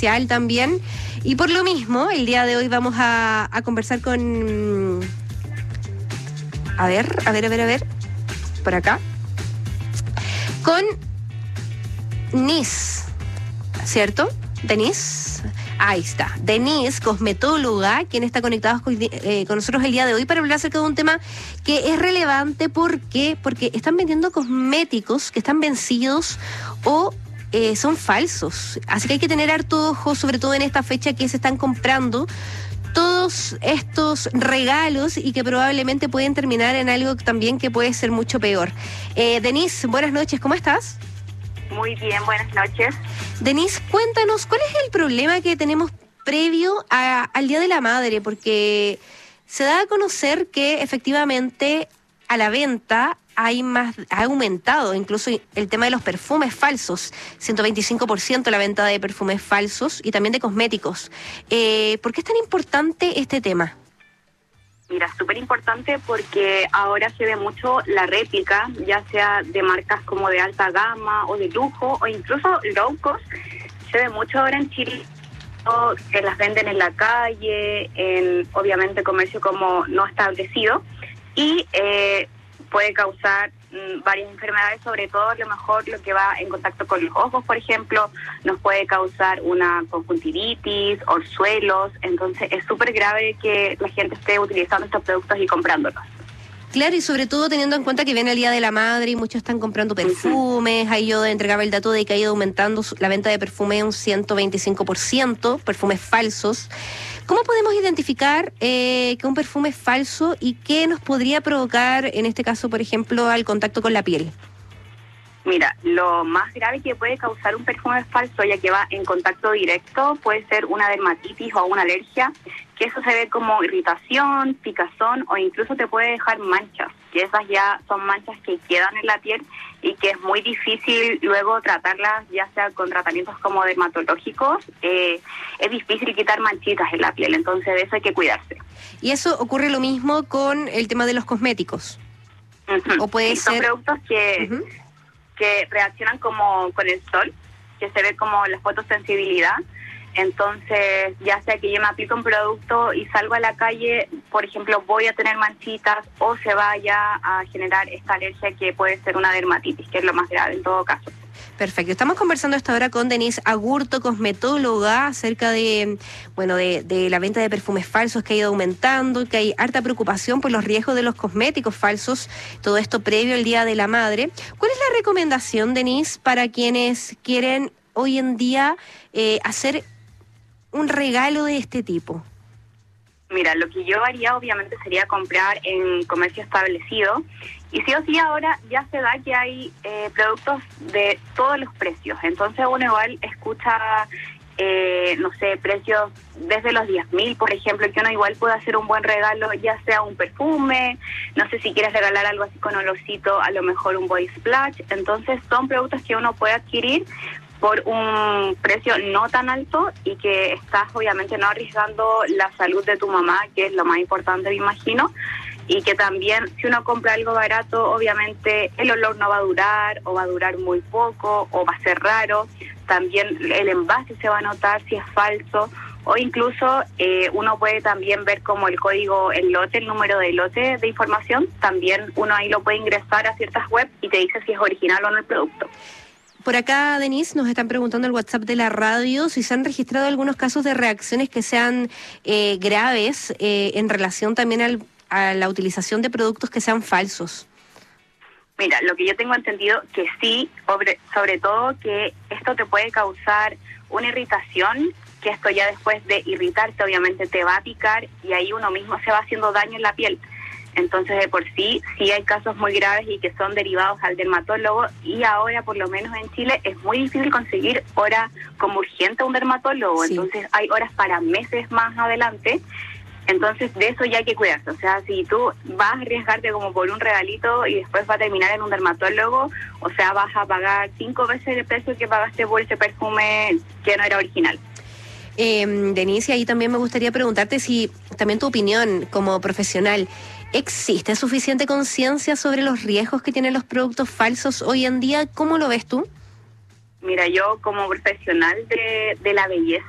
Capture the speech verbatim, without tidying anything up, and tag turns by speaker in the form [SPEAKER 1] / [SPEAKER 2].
[SPEAKER 1] comercial también. Y por lo mismo, el día de hoy vamos a, a conversar con... A ver, a ver, a ver, a ver. Por acá. Con Denise, ¿cierto? Denise. Ahí está. Denise, cosmetóloga, quien está conectada con, eh, con nosotros el día de hoy para hablar acerca de un tema que es relevante. ¿Por qué? Porque están vendiendo cosméticos que están vencidos o eh, son falsos. Así que hay que tener harto ojo, sobre todo en esta fecha que se están comprando todos estos regalos y que probablemente pueden terminar en algo también que puede ser mucho peor. Eh, Denise, buenas noches, ¿cómo estás?
[SPEAKER 2] Muy bien, buenas noches.
[SPEAKER 1] Denise, cuéntanos, ¿cuál es el problema que tenemos previo a, al Día de la Madre? Porque se da a conocer que efectivamente a la venta hay más, ha aumentado incluso el tema de los perfumes falsos, ciento veinticinco por ciento la venta de perfumes falsos y también de cosméticos. Eh, ¿Por qué es tan importante este tema?
[SPEAKER 2] Mira, súper importante porque ahora se ve mucho la réplica, ya sea de marcas como de alta gama o de lujo o incluso low cost. Se ve mucho ahora en Chile, que las venden en la calle, en obviamente comercio como no establecido y eh, puede causar mmm, varias enfermedades, sobre todo a lo mejor lo que va en contacto con los ojos, por ejemplo, nos puede causar una conjuntivitis, orzuelos, entonces es súper grave que la gente esté utilizando estos productos y comprándolos.
[SPEAKER 1] Claro, y sobre todo teniendo en cuenta que viene el Día de la Madre y muchos están comprando perfumes. Uh-huh. Ahí yo entregaba el dato de que ha ido aumentando la venta de perfume un ciento veinticinco por ciento, perfumes falsos. ¿Cómo podemos identificar eh, que un perfume es falso y qué nos podría provocar, en este caso, por ejemplo, al contacto con la piel?
[SPEAKER 2] Mira, lo más grave que puede causar un perfume falso, ya que va en contacto directo, puede ser una dermatitis o una alergia, que eso se ve como irritación, picazón o incluso te puede dejar manchas, que esas ya son manchas que quedan en la piel y que es muy difícil luego tratarlas, ya sea con tratamientos como dermatológicos, eh, es difícil quitar manchitas en la piel, entonces de eso hay que cuidarse.
[SPEAKER 1] ¿Y eso ocurre lo mismo con el tema de los cosméticos?
[SPEAKER 2] Uh-huh.
[SPEAKER 1] ¿O puede
[SPEAKER 2] sí,
[SPEAKER 1] ser...
[SPEAKER 2] Son productos que... Uh-huh. que reaccionan como con el sol, que se ve como la fotosensibilidad. Entonces, ya sea que yo me aplico un producto y salgo a la calle, por ejemplo, voy a tener manchitas o se vaya a generar esta alergia que puede ser una dermatitis, que es lo más grave en todo caso.
[SPEAKER 1] Perfecto. Estamos conversando esta hora con Denise Agurto, cosmetóloga, acerca de, bueno, de, de la venta de perfumes falsos que ha ido aumentando, que hay harta preocupación por los riesgos de los cosméticos falsos, todo esto previo al Día de la Madre. ¿Cuál es la recomendación, Denise, para quienes quieren hoy en día eh, hacer un regalo de este tipo?
[SPEAKER 2] Mira, lo que yo haría obviamente sería comprar en comercio establecido y sí o sí ahora ya se da que hay eh, productos de todos los precios, entonces uno igual escucha, eh, no sé, precios desde los diez mil, por ejemplo, que uno igual puede hacer un buen regalo, ya sea un perfume, no sé si quieres regalar algo así con olorcito, a lo mejor un body splash, entonces son productos que uno puede adquirir por un precio no tan alto y que estás obviamente no arriesgando la salud de tu mamá, que es lo más importante, me imagino, y que también si uno compra algo barato, obviamente el olor no va a durar o va a durar muy poco o va a ser raro, también el envase se va a notar si es falso o incluso eh, uno puede también ver como el código, el lote, el número de lote de información, también uno ahí lo puede ingresar a ciertas webs y te dice si es original o no el producto.
[SPEAKER 1] Por acá, Denise, nos están preguntando el WhatsApp de la radio si se han registrado algunos casos de reacciones que sean eh, graves eh, en relación también al, a la utilización de productos que sean falsos.
[SPEAKER 2] Mira, lo que yo tengo entendido que sí, sobre, sobre todo que esto te puede causar una irritación, que esto ya después de irritarte obviamente te va a picar y ahí uno mismo se va haciendo daño en la piel. Entonces, de por sí, sí hay casos muy graves y que son derivados al dermatólogo y ahora, por lo menos en Chile, es muy difícil conseguir hora como urgente a un dermatólogo. Sí. Entonces, hay horas para meses más adelante. Entonces, de eso ya hay que cuidarse. O sea, si tú vas a arriesgarte como por un regalito y después va a terminar en un dermatólogo, o sea, vas a pagar cinco veces el precio que pagaste por ese perfume que no era original.
[SPEAKER 1] Eh, Denise, ahí también me gustaría preguntarte si, también tu opinión como profesional, ¿existe suficiente conciencia sobre los riesgos que tienen los productos falsos hoy en día? ¿Cómo lo ves tú?
[SPEAKER 2] Mira, yo como profesional de, de la belleza,